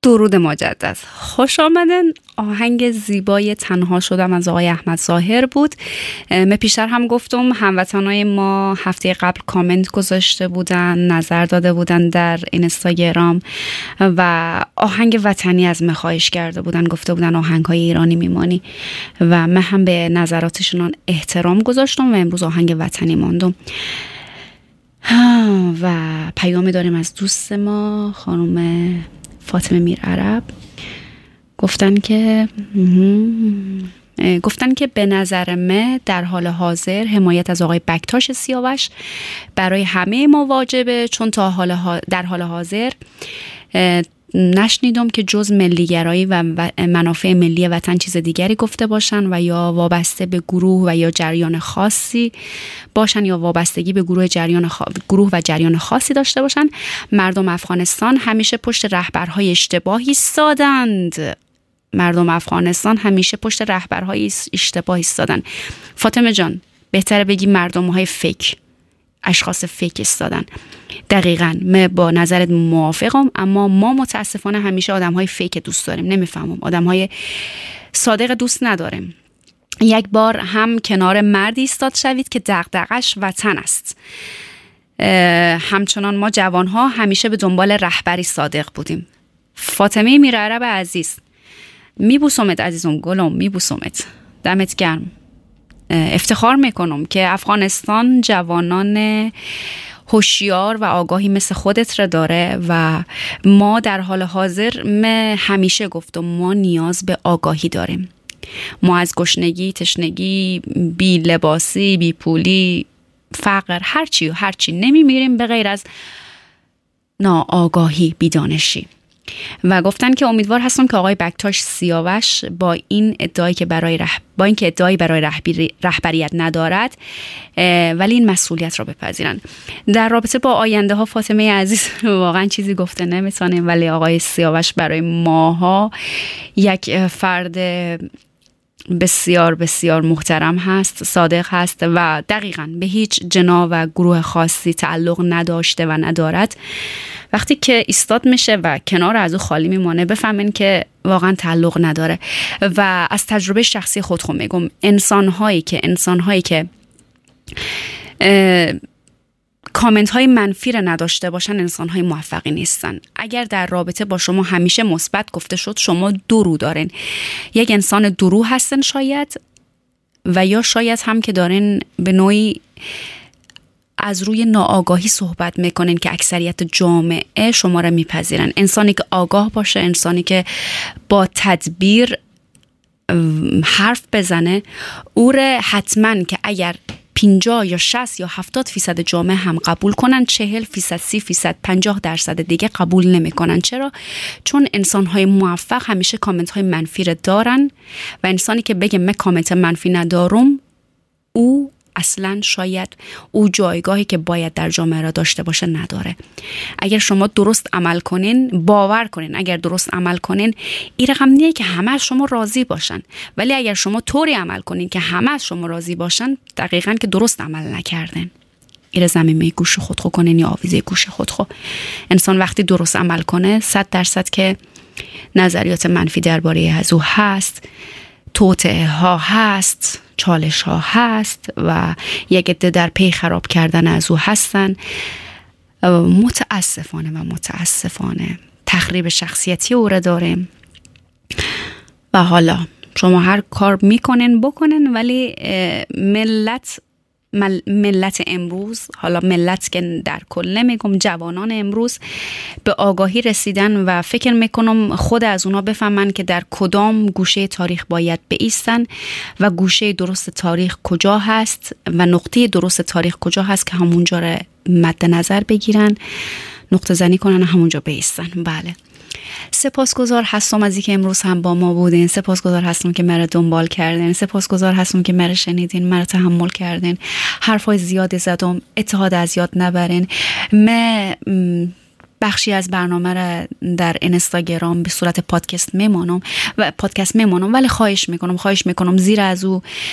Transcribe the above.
درود مجدد، خوش آمدن. آهنگ زیبای تنها شدم از آقای احمد ظاهر بود. من پیشتر هم گفتم هموطنای ما هفته قبل کامنت گذاشته بودن، نظر داده بودن در اینستاگرام و آهنگ وطنی از من خواهش کرده بودن، گفته بودن آهنگ‌های ایرانی میمانی و من هم به نظراتشون احترام گذاشتم و امروز آهنگ وطنی ماندم. و پیامی داریم از دوست ما خانم فاطمه میرعرب. گفتن که به نظر من در حال حاضر حمایت از آقای بکتاش سیاوش برای همه ما واجبه، چون در حال حاضر نشنیدم که جز ملیگرایی و منافع ملی وطن چیز دیگری گفته باشن و یا وابسته به گروه و یا جریان خاصی باشن یا وابستگی به گروه و جریان خاصی داشته باشن. مردم افغانستان همیشه پشت رهبرهای اشتباهی ایستادند. فاطمه جان، بهتره بگی مردم‌های فیک، اشخاص فیک ایستادن. دقیقاً من با نظرت موافقم، اما ما متاسفانه همیشه آدم‌های فیک دوست داریم. نمیفهمم، آدم‌های صادق دوست نداریم. یک بار هم کنار مردی ایستاد شوید که دغدغش وطن است. همچنان ما جوان‌ها همیشه به دنبال رهبری صادق بودیم. فاطمه میرعرب عزیز، میبوسمت عزیزم، گلم میبوسمت، دمت گرم. افتخار میکنم که افغانستان جوانان هوشیار و آگاهی مثل خودت را داره و ما در حال حاضر همیشه گفتم ما نیاز به آگاهی داریم. ما از گشنگی، تشنگی، بی لباسی، بی پولی، فقر، هرچی نمیمیریم به غیر از ناآگاهی، بیدانشی. و گفتن که امیدوار هستم که آقای بکتاش سیاوش با اینکه ادعایی برای رهبریت ندارد ولی این مسئولیت را بپذیرن. در رابطه با آینده ها فاطمه عزیز واقعا چیزی گفته نمیتونیم، ولی آقای سیاوش برای ماها یک فرد بسیار بسیار محترم هست، صادق هست و دقیقاً به هیچ جناح و گروه خاصی تعلق نداشته و ندارد. وقتی که ایستاد میشه و کنار از او خالی میمانه بفهمین که واقعا تعلق نداره. و از تجربه شخصی خودم میگم انسان‌هایی که کامنت های منفی را نداشته باشن انسان های موفقی نیستن. اگر در رابطه با شما همیشه مثبت گفته شد شما درو دارین، یک انسان درو هستن شاید، و یا شاید هم که دارین به نوعی از روی ناآگاهی صحبت میکنین که اکثریت جامعه شما را میپذیرن. انسانی که آگاه باشه، انسانی که با تدبیر حرف بزنه، او را حتما که اگر 50 یا 60 یا 70% جامعه هم قبول کنن، 40%، 30%، 50% دیگه قبول نمی کنن. چرا؟ چون انسان‌های موفق همیشه کامنت‌های منفی را دارن و انسانی که بگه من کامنت منفی ندارم، او اصلا شاید او جایگاهی که باید در جامعه را داشته باشه نداره. اگر شما درست عمل کنین، باور کنین اگر درست عمل کنین این رقم نیه که همه از شما راضی باشن، ولی اگر شما طوری عمل کنین که همه از شما راضی باشن، دقیقاً که درست عمل نکردن. این زمینه گوش خود خو کنین یا آویزه گوش خود خو. انسان وقتی درست عمل کنه 100% که نظریات منفی درباره از او هست، توطئه ها هست، چالش ها هست و یک عده در پی خراب کردن از او هستن. متاسفانه تخریب شخصیتی او را داریم. و حالا شما هر کار میکنن بکنن، ولی ملت امروز، حالا ملت که در کل نمیگم، جوانان امروز به آگاهی رسیدن و فکر میکنم خود از اونا بفهمن که در کدام گوشه تاریخ باید بایستن و گوشه درست تاریخ کجا هست و نقطه درست تاریخ کجا هست که همونجا رو مد نظر بگیرن، نقطه زنی کنن، همونجا بایستن. بله، سپاسگزار هستم از اینکه امروز هم با ما بودین. سپاسگزار هستم که مرا دنبال کردین. سپاسگزار هستم که مرا شنیدین، مرا تحمل کردین. حرفای زیاد زدم، اتحاد از یاد نبرین. من بخشی از برنامه را در اینستاگرام به صورت پادکست میمونم ولی خواهش میکنم زیر از او